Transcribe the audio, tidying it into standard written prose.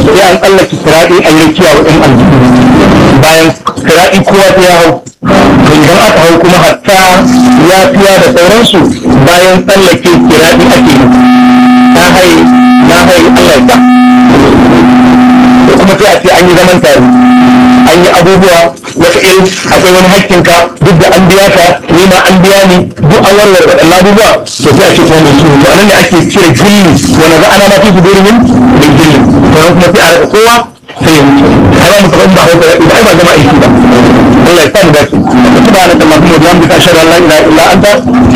sai an tsallake siraɗi a yi rakiya wa ɗan aljihu bayan siraɗi kowa ta ya hau idan aka hau kuma hatta yafiya da sauransu bayan tsallake siraɗi ake yi na hai Allah ya sa da kuma sai a ce an yi zaman tare an yi abubuwa wata irin akwai wani hakkinka duk da an biya ka ni ma an biya ni duk an warware waɗannan abubuwa to sai a ce kuma mai su to anan ne ake cire gilli wanda za ana ma fi su gurin mai gilli to nan kuma sai a raka kowa sai ya wuce har mu taɓa ba hauka da ai ba zama aiki ba Allah ya sa mu dace subhanaka allahumma wa bihamdika ashhadu an la ilaha illa anta